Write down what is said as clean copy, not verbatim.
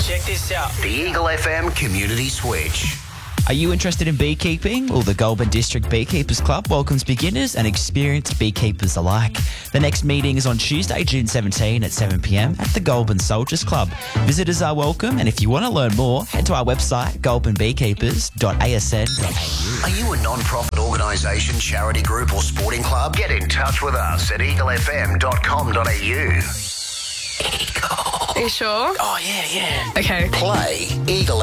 Check this out. The Eagle FM Community Switch. Are you interested in beekeeping? Well, the Goulburn District Beekeepers Club welcomes beginners and experienced beekeepers alike. The next meeting is on Tuesday, June 17 at 7 p.m. at the Goulburn Soldiers Club. Visitors are welcome, and if you want to learn more, head to our website, goulburnbeekeepers.asn.au. Are you a non-profit organisation, charity group or sporting club? Get in touch with us at eaglefm.com.au. Are you sure? Oh, yeah. Okay. Play Eagle